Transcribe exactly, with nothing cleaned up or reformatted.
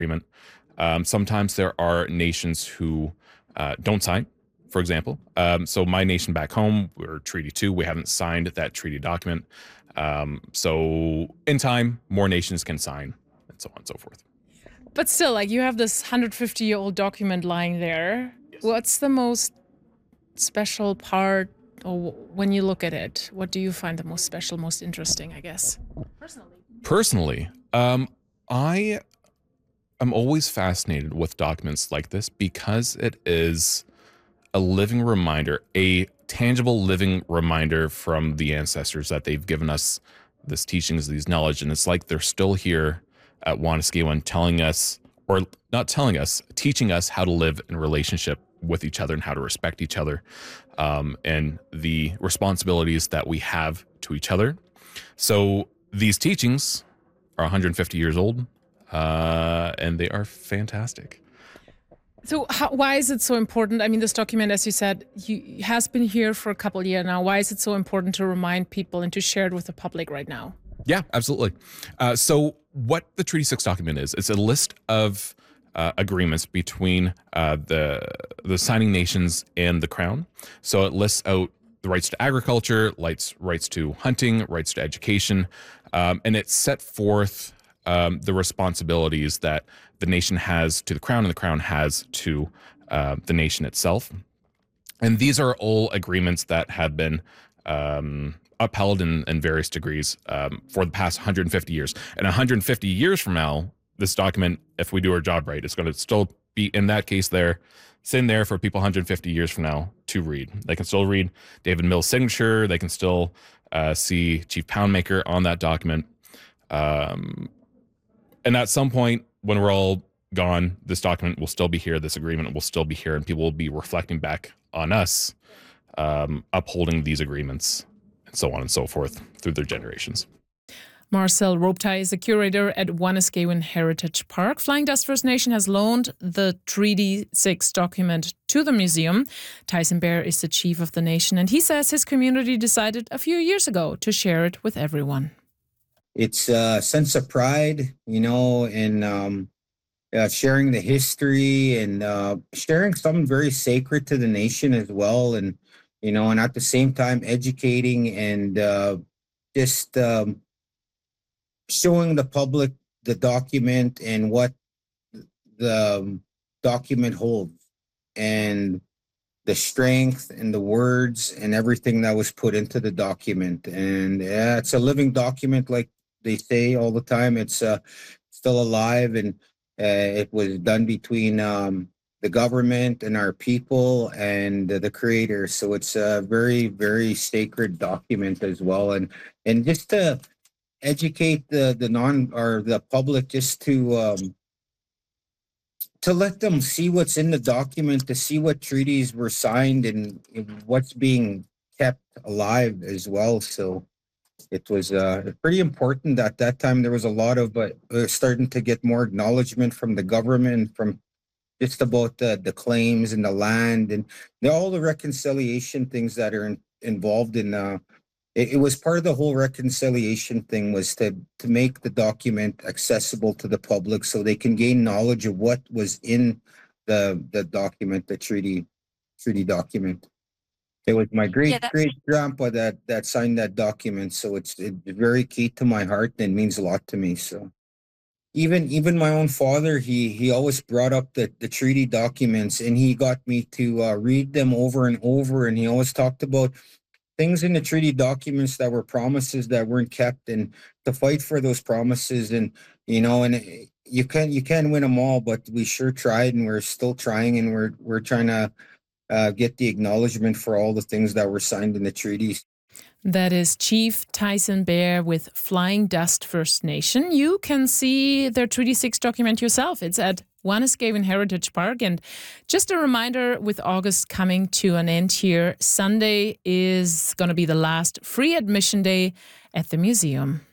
agreement. Um, sometimes there are nations who uh, don't sign, for example. Um, so my nation back home, we're Treaty two. We haven't signed that treaty document. Um, so in time, more nations can sign, and so on and so forth. But still, like, you have this one hundred fifty year old document lying there. Yes. What's the most special part, or when you look at it, what do you find the most special, most interesting, I guess? Personally. Personally, um, I am always fascinated with documents like this because it is a living reminder, a tangible living reminder from the ancestors that they've given us this teachings, these knowledge. And it's like they're still here at Wanuskewin telling us, or not telling us, teaching us how to live in relationship with each other and how to respect each other, um, and the responsibilities that we have to each other. So these teachings are one hundred fifty years old, uh, and they are fantastic. So how, why is it so important? I mean, this document, as you said, you, has been here for a couple of years now. Why is it so important to remind people and to share it with the public right now? Yeah, absolutely. Uh, so what the Treaty six document is, it's a list of uh, agreements between uh, the the signing nations and the Crown. So it lists out the rights to agriculture, rights, rights to hunting, rights to education, um, and it set forth um, the responsibilities that the nation has to the Crown and the Crown has to uh, the nation itself. And these are all agreements that have been um, upheld in, in various degrees um, for the past one hundred fifty years. And one hundred fifty years from now, this document, if we do our job right, it's going to still be, in that case there, sitting there for people one hundred fifty years from now to read. They can still read David Mill's signature. They can still uh, see Chief Poundmaker on that document. Um, and at some point, when we're all gone, this document will still be here. This agreement will still be here, and people will be reflecting back on us, um, upholding these agreements, and so on and so forth through their generations. Marcel Robitaille is a curator at Wanuskewin Heritage Park. Flying Dust First Nation has loaned the Treaty six document to the museum. Tyson Bear is the chief of the nation, and he says his community decided a few years ago to share it with everyone. It's a sense of pride, you know, in um, uh, sharing the history and uh, sharing something very sacred to the nation as well. And, you know, and at the same time, educating and uh, just um, showing the public the document and what the um, document holds and the strength and the words and everything that was put into the document. And yeah, it's a living document, like they say all the time. It's uh, still alive, and uh, it was done between um, the government and our people and uh, the creator. So it's a very, very sacred document as well. And and just to educate the the non or the public, just to um, to let them see what's in the document, to see what treaties were signed and what's being kept alive as well. So it was uh, pretty important. At that time, there was a lot of uh, uh, starting to get more acknowledgement from the government, from just about the, the claims and the land and the, all the reconciliation things that are in, involved in. Uh, it, it was part of the whole reconciliation thing, was to to make the document accessible to the public so they can gain knowledge of what was in the the document, the treaty treaty document. It was my great yeah, great grandpa that that signed that document, so it's it's very key to my heart and it means a lot to me. So even even my own father, he he always brought up the the treaty documents, and he got me to uh, read them over and over, and he always talked about things in the treaty documents that were promises that weren't kept, and to fight for those promises. And you know, and you can't you can't win them all, but we sure tried, and we're still trying, and we're we're trying to Uh, get the acknowledgement for all the things that were signed in the treaties. That is Chief Tyson Bear with Flying Dust First Nation. You can see their Treaty six document yourself. It's at Wanuskewin Heritage Park. And just a reminder, with August coming to an end here, Sunday is going to be the last free admission day at the museum.